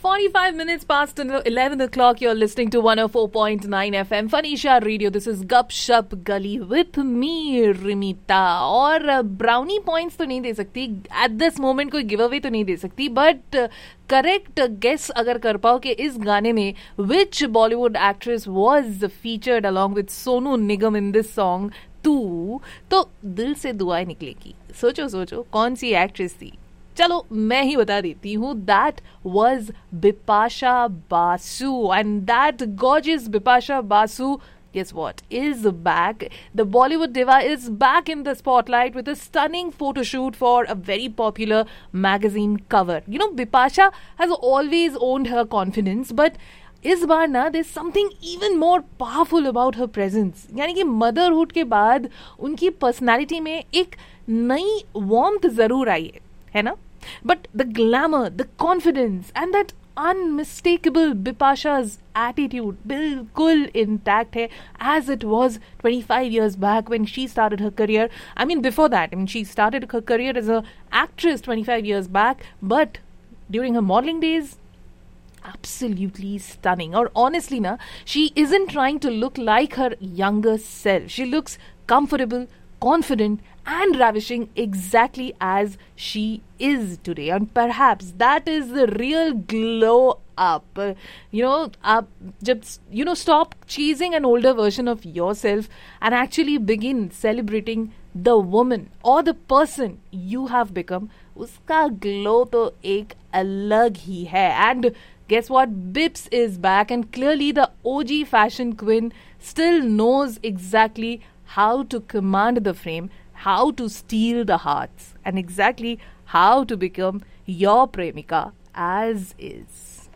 45 minutes past 11 o'clock. You're listening to 104.9 FM Fanisha Radio. This is Gup Shup Gully with me, Rimita. और brownie points तो नहीं दे सकती at this moment, कोई give away तो नहीं दे सकती, बट करेक्ट गेस अगर कर पाओ कि इस गाने में विच Bollywood actress was featured along with Sonu Nigam in this song तू, तो दिल से दुआएं निकलेगी. सोचो सोचो कौन सी एक्ट्रेस थी. चलो मैं ही बता देती हूँ. That was Bipasha Basu, and that gorgeous Bipasha Basu, guess what, is back. The Bollywood diva is back in the spotlight with a stunning photo shoot for a very popular magazine cover. You know, Bipasha has always owned her confidence, but इस बार ना there's something even more powerful about her presence. यानी कि motherhood के बाद उनकी personality में एक नई वार्मथ जरूर आई है ना. But the glamour, the confidence and that unmistakable Bipasha's attitude bilkul intact hai as it was 25 years back when she started her career. I mean, before that, she started her career as an actress 25 years back, but during her modeling days, absolutely stunning. Or honestly na, she isn't trying to look like her younger self. She looks comfortable, confident and ravishing exactly as she is today, and perhaps that is the real glow up. Stop chasing an older version of yourself and actually begin celebrating the woman or the person you have become. Uska glow to ek alag hi hai. And guess what? Bips is back, and clearly the OG fashion queen still knows exactly how to command the frame, how to steal the hearts, and exactly how to become your premika as is.